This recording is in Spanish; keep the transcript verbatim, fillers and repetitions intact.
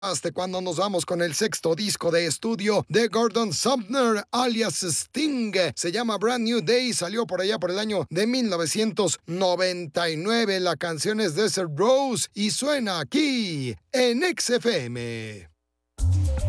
Hasta cuando nos vamos con el sexto disco de estudio de Gordon Sumner, alias Sting. Se llama Brand New Day, salió por allá por el año de mil novecientos noventa y nueve. La canción es Desert Rose y suena aquí en X F M.